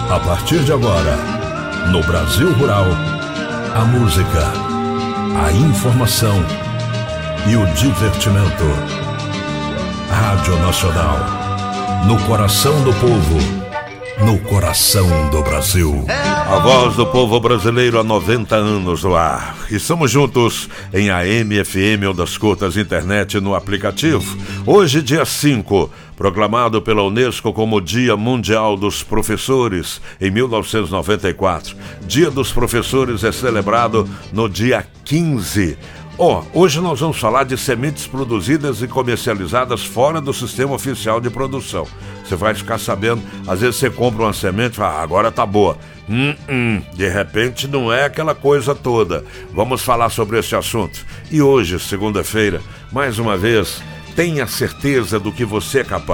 A partir de agora, no Brasil Rural, a música, a informação e o divertimento. Rádio Nacional, no coração do povo, no coração do Brasil. A voz do povo brasileiro há 90 anos no ar. E estamos juntos em AM, FM, ondas curtas, internet, no aplicativo. Hoje, dia 5, proclamado pela Unesco como Dia Mundial dos Professores, em 1994. Dia dos Professores é celebrado no dia 15. Hoje nós vamos falar de sementes produzidas e comercializadas fora do sistema oficial de produção. Você vai ficar sabendo, às vezes você compra uma semente e fala, agora tá boa. De repente não é aquela coisa toda. Vamos falar sobre esse assunto. E hoje, segunda-feira, mais uma vez, tenha certeza do que você é capaz.